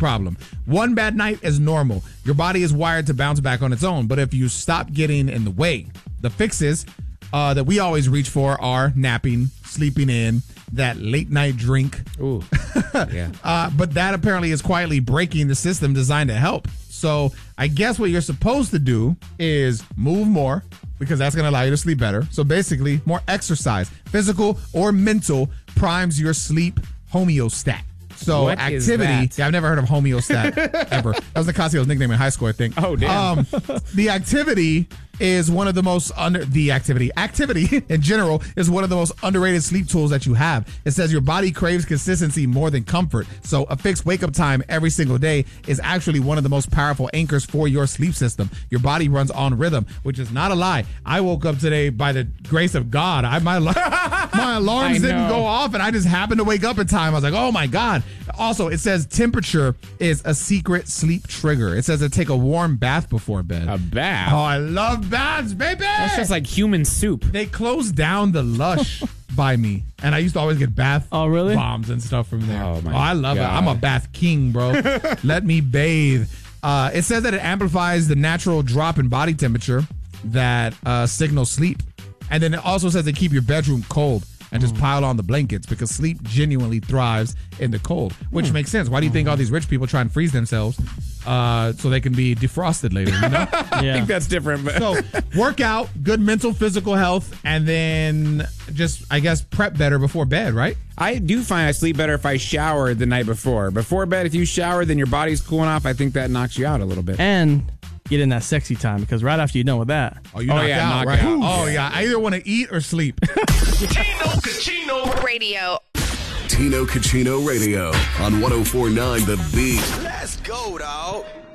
problem. One bad night is normal. Your body is wired to bounce back on its own. But if you stop getting in the way, the fixes that we always reach for are napping, sleeping in, that late night drink. Ooh. Yeah. But that apparently is quietly breaking the system designed to help. So I guess what you're supposed to do is move more, because that's going to allow you to sleep better. So basically, more exercise, physical or mental, primes your sleep homeostat. So What is activity, that? yeah, I've never heard of homeostat ever. That was Nicasio's nickname in high school, I think. Oh, damn. The activity is one of the most activity in general is one of the most underrated sleep tools that you have. It says your body craves consistency more than comfort. So a fixed wake up time every single day is actually one of the most powerful anchors for your sleep system. Your body runs on rhythm, which is not a lie. I woke up today by the grace of God. My alarms didn't go off, and I just happened to wake up in time. I was like, oh my God. Also, it says temperature is a secret sleep trigger. It says to take a warm bath before bed. A bath? Oh, I love baths, baby. That's just like human soup. They closed down the Lush by me, and I used to always get bath bombs and stuff from there. Oh, my I love it. I'm a bath king, bro. Let me bathe. It says that it amplifies the natural drop in body temperature that signals sleep. And then it also says to keep your bedroom cold and just pile on the blankets, because sleep genuinely thrives in the cold, which makes sense. Why do you think all these rich people try and freeze themselves so they can be defrosted later? You know? I think that's different. But So workout, good mental, physical health, and then just, I guess, prep better before bed, right? I do find I sleep better if I shower the night before. Before bed, if you shower, then your body's cooling off. I think that knocks you out a little bit. And get in that sexy time, because right after you're done with that. Oh, you knocked out, knock right? out. Oh, yeah. I either want to eat or sleep. Tino Cucino Radio. Tino Cucino Radio on 104.9 The Beat. Let's go, dog.